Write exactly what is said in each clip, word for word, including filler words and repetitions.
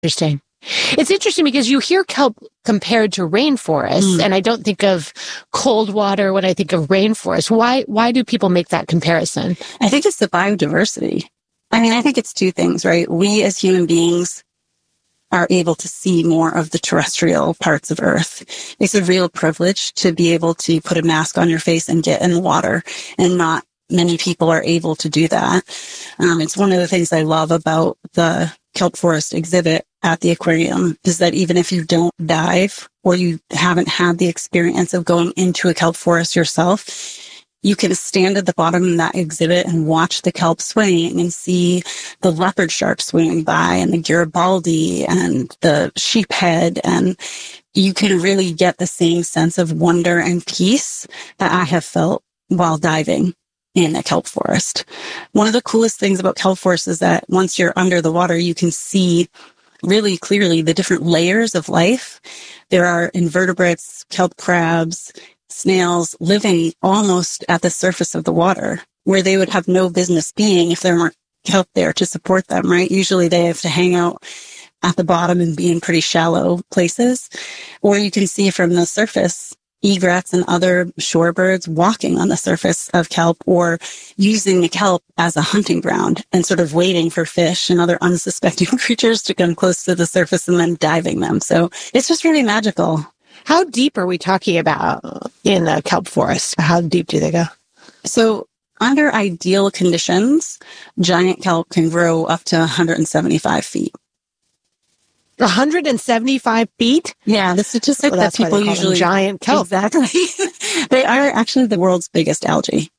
Interesting. It's interesting because you hear kelp compared to rainforests, mm. and I don't think of cold water when I think of rainforest. Why, why do people make that comparison? I think it's the biodiversity. I mean, I think it's two things, right? We as human beings are able to see more of the terrestrial parts of Earth. It's a real privilege to be able to put a mask on your face and get in the water, and not many people are able to do that. Um, it's one of the things I love about the kelp forest exhibit at the aquarium is that even if you don't dive or you haven't had the experience of going into a kelp forest yourself, you can stand at the bottom of that exhibit and watch the kelp swaying and see the leopard shark swimming by and the Garibaldi and the sheephead. And you can really get the same sense of wonder and peace that I have felt while diving in a kelp forest. One of the coolest things about kelp forests is that once you're under the water, you can see really clearly the different layers of life. There are invertebrates, kelp crabs, snails living almost at the surface of the water, where they would have no business being if there weren't kelp there to support them, right? Usually they have to hang out at the bottom and be in pretty shallow places. Or you can see from the surface egrets and other shorebirds walking on the surface of kelp, or using the kelp as a hunting ground and sort of waiting for fish and other unsuspecting creatures to come close to the surface and then diving them. So it's just really magical. How deep are we talking about in a kelp forest? How deep do they go? So under ideal conditions, giant kelp can grow up to one hundred seventy-five feet. one hundred seventy-five feet? Yeah, the statistic well, that people usually giant kelp. Exactly. They are actually the world's biggest algae.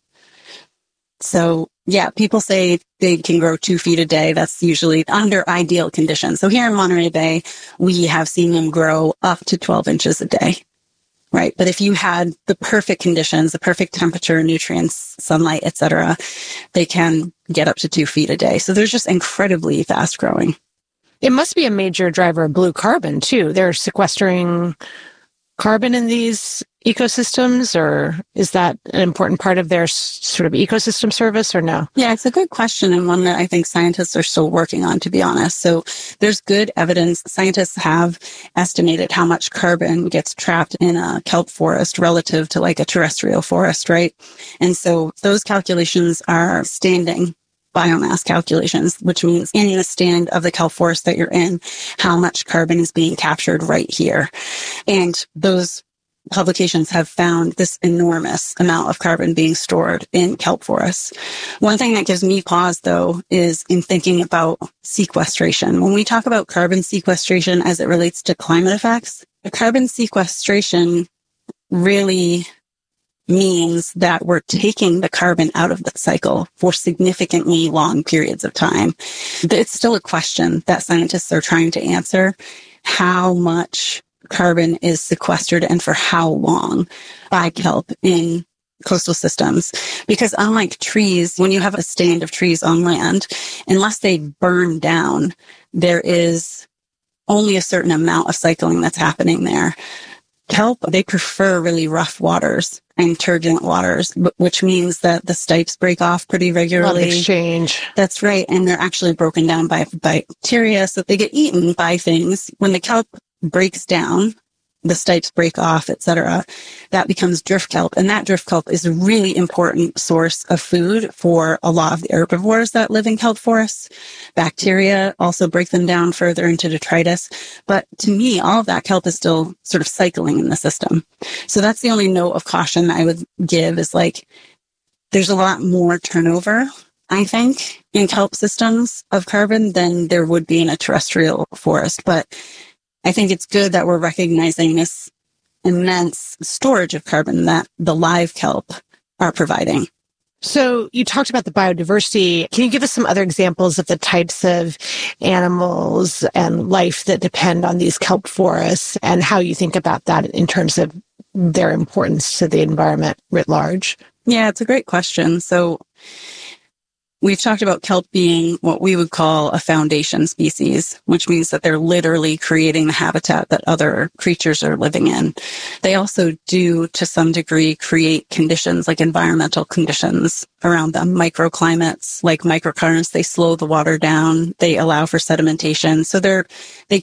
So yeah, people say they can grow two feet a day. That's usually under ideal conditions. So here in Monterey Bay, we have seen them grow up to twelve inches a day. Right. But if you had the perfect conditions, the perfect temperature, nutrients, sunlight, et cetera, they can get up to two feet a day. So they're just incredibly fast growing. It must be a major driver of blue carbon, too. They're sequestering carbon in these ecosystems, or is that an important part of their sort of ecosystem service, or no? Yeah, it's a good question, and one that I think scientists are still working on, to be honest. So there's good evidence. Scientists have estimated how much carbon gets trapped in a kelp forest relative to like a terrestrial forest, right? And so those calculations are standing biomass calculations, which means in the stand of the kelp forest that you're in, how much carbon is being captured right here. And those publications have found this enormous amount of carbon being stored in kelp forests. One thing that gives me pause, though, is in thinking about sequestration. When we talk about carbon sequestration as it relates to climate effects, the carbon sequestration really means that we're taking the carbon out of the cycle for significantly long periods of time. It's still a question that scientists are trying to answer. How much carbon is sequestered and for how long by kelp in coastal systems? Because unlike trees, when you have a stand of trees on land, unless they burn down, there is only a certain amount of cycling that's happening there. Kelp, they prefer really rough waters and turbulent waters, which means that the stipes break off pretty regularly. Love exchange. That's right. And they're actually broken down by bacteria, so they get eaten by things. When the kelp breaks down, the stipes break off, et cetera, that becomes drift kelp. And that drift kelp is a really important source of food for a lot of the herbivores that live in kelp forests. Bacteria also break them down further into detritus. But to me, all of that kelp is still sort of cycling in the system. So that's the only note of caution I would give, is like, there's a lot more turnover, I think, in kelp systems of carbon than there would be in a terrestrial forest. But I think it's good that we're recognizing this immense storage of carbon that the live kelp are providing. So you talked about the biodiversity. Can you give us some other examples of the types of animals and life that depend on these kelp forests, and how you think about that in terms of their importance to the environment writ large? Yeah, it's a great question. So we've talked about kelp being what we would call a foundation species, which means that they're literally creating the habitat that other creatures are living in. They also do, to some degree, create conditions like environmental conditions around them, microclimates like microcurrents. They slow the water down. They allow for sedimentation. So they're, they